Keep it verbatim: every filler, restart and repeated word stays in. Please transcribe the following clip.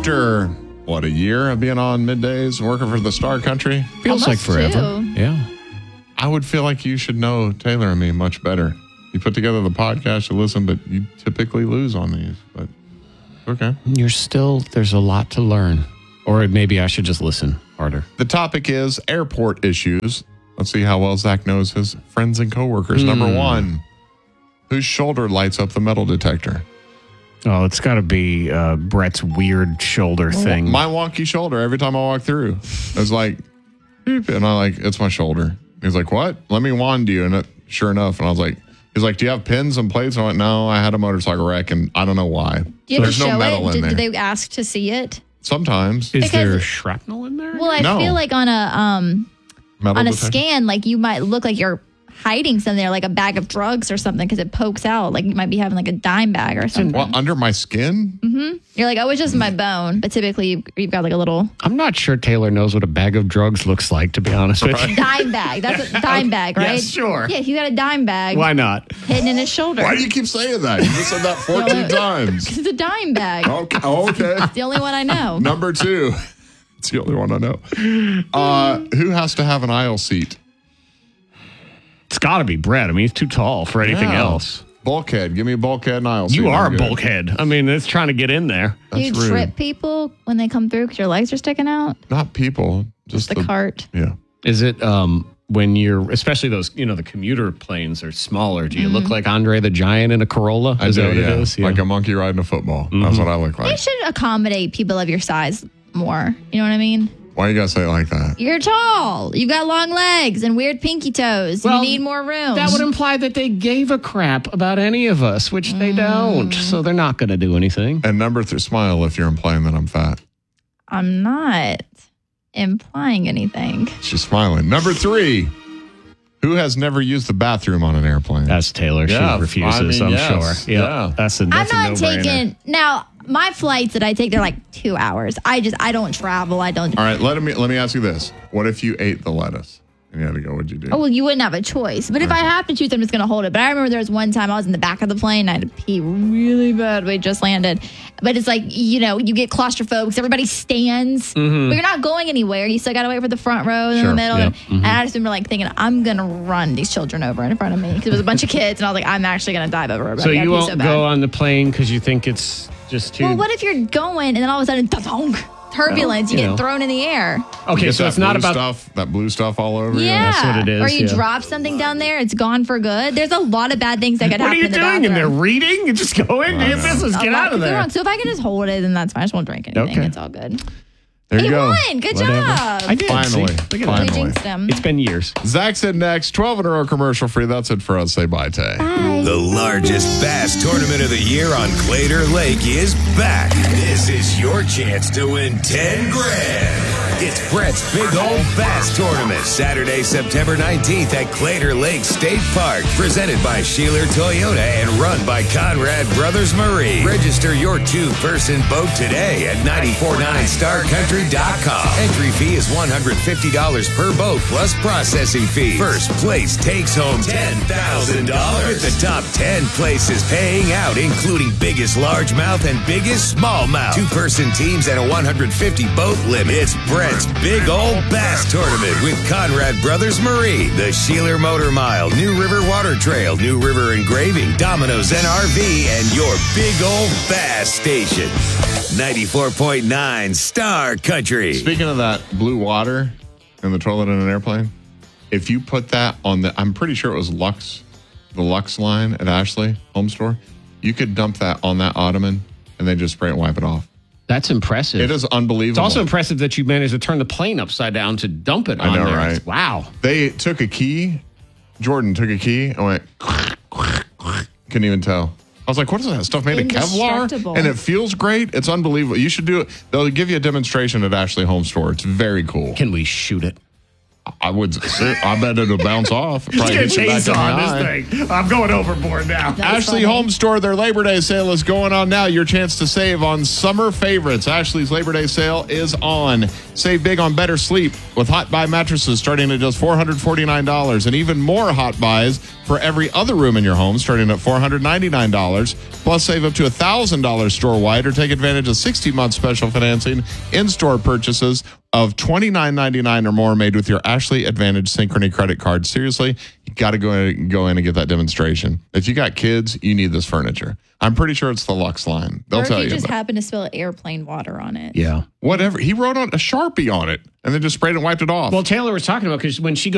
After, what, a year of being on middays, working for the Star Country? Feels like forever. Two. Yeah. I would feel like you should know Taylor and me much better. You put together the podcast, you listen, but you typically lose on these. But okay. You're still, there's a lot to learn. Or maybe I should just listen harder. The topic is airport issues. Let's see how well Zach knows his friends and coworkers. Mm. Number one, whose shoulder lights up the metal detector? Oh, it's got to be uh, Brett's weird shoulder thing. My wonky shoulder every time I walk through. I was like, beep, and I'm like, it's my shoulder. He's like, what? Let me wand you. And it, sure enough, and I was like, he's like, do you have pins and plates? And I went, no, I had a motorcycle wreck, and I don't know why. Do you ever There's show no metal it? in Did, there. did they ask to see it? Sometimes. Is Because- there shrapnel in there? Well, I No. feel like on a um Metal on a detector? scan, like you might look like you're hiding something there, like a bag of drugs or something, because it pokes out. Like you might be having like a dime bag or something. Well, under my skin? You're like, oh, it's just my bone, but typically you've, you've got like a little I'm not sure Taylor knows what a bag of drugs looks like, to be honest with you. dime bag. That's a dime bag, right? Yes, sure. Yeah, he's got a dime bag Why not? hidden in his shoulder. Why do you keep saying that? You just said that fourteen times. It's a dime bag. Okay. Oh, okay. It's the only one I know. Number two. It's the only one I know. Uh, who has to have an aisle seat? It's got to be Brett. I mean, he's too tall for anything Yeah. else. Bulkhead. Give me a bulkhead and aisle seat. You are I'm a good. bulkhead. I mean, it's trying to get in there. Do you That's rude. trip people when they come through because your legs are sticking out? Not people. Just The, the, cart. Yeah. Is it um, when you're, especially those, you know, the commuter planes are smaller? Do you look like Andre the Giant in a Corolla? I Is do, that what yeah. it is? Like a monkey riding a football. That's what I look You like. should accommodate people of your size more. You know what I mean? Why you gotta say it like that? You're tall. You've got long legs and weird pinky toes. Well, you need more room. That would imply that they gave a crap about any of us, which they don't. So they're not going to do anything. And number three, smile if you're implying that I'm fat. I'm not implying anything. She's smiling. Number three, who has never used the bathroom on an airplane? That's Taylor. Yeah, she refuses, I mean, I'm yes. sure. Yep. Yeah. That's a, I'm that's not a no-brainer. taking now. My flights that I take, they're like two hours. I just I don't travel. I don't. All right, let me let me ask you this: what if you ate the lettuce and you had to go? What'd you do? Oh, well, you wouldn't have a choice. But if I have to choose, I'm just going to hold it. But I remember there was one time I was in the back of the plane. And I had to pee really bad. We just landed. But it's like, you know, you get claustrophobic. Everybody stands. But you're not going anywhere. You still got to wait for the front row in Sure, the middle. yep, And I just remember like thinking, I'm going to run these children over in front of me. Because it was a bunch of kids. And I was like, I'm actually going to dive over everybody. So I you pee won't so bad. go on the plane because you think it's just too... Well, what if you're going and then all of a sudden, ta-thong, turbulence, Well, you you get know. thrown in the air. You Okay, get so that it's not blue about... stuff, that blue stuff all over you. Yeah. that's what it is, Or you yeah. drop something down there, it's gone for good. There's a lot of bad things that could What are happen you in the doing in there? bathroom. Reading? You just go in, do your business, A get lot out of could go there. wrong. So if I can just hold it, then that's fine. I just won't drink anything. Okay. It's all good. There you He go. won. Good Whatever. job. I did. Finally. See? Look at We that. Finally. jinxed him. It's been years. Zach's in next. twelve in a row commercial free. That's it for us. Say bye, Tay. The largest bass tournament of the year on Clater Lake is back. This is your chance to win ten grand. It's Brett's Big Old Bass Tournament, Saturday, September nineteenth at Clater Lake State Park. Presented by Sheeler Toyota and run by Conrad Brothers Marine. Register your two-person boat today at nine four nine star country dot com. Entry fee is one hundred fifty dollars per boat plus processing fee. First place takes home ten thousand dollars. With the top ten places paying out, including biggest largemouth and biggest smallmouth. Two-person teams and a one hundred fifty boat limit. It's Brett's Big Old Bass Tournament with Conrad Brothers Marine, the Sheeler Motor Mile, New River Water Trail, New River Engraving, Domino's N R V, and your Big Old Bass Station. ninety-four point nine Star Country. Speaking of that blue water in the toilet in an airplane, if you put that on the, I'm pretty sure it was Lux, the Lux line at Ashley Home Store, you could dump that on that ottoman and then just spray it and wipe it off. That's impressive. It is unbelievable. It's also impressive that you managed to turn the plane upside down to dump it I on know, there. right? Wow. They took a key. Jordan took a key and went, couldn't even tell. I was like, what is that stuff made of Kevlar? Indestructible. And it feels great. It's unbelievable. You should do it. They'll give you a demonstration at Ashley Home Store. It's very cool. Can we shoot it? I would say, I bet it'll bounce off. Probably hit you back in the eye. thing. I'm going overboard now. That's Ashley funny. Home Store, their Labor Day sale is going on now. Your chance to save on summer favorites. Ashley's Labor Day sale is on. Save big on better sleep with Hot Buy mattresses starting at just four hundred forty-nine dollars, and even more Hot Buys for every other room in your home starting at four hundred ninety-nine dollars. Plus, save up to one thousand dollars store-wide or take advantage of sixty month special financing in-store purchases of twenty-nine ninety-nine or more made with your Ashley Advantage Synchrony credit card. Seriously, you got to go in, go in and get that demonstration. If you got kids, you need this furniture. I'm pretty sure it's the Lux line. They'll Or if tell you you. just about it. happen to spill airplane water on it. Yeah. Whatever. He wrote on a Sharpie on it and then just sprayed it and wiped it off. Well, Taylor was talking about because when she goes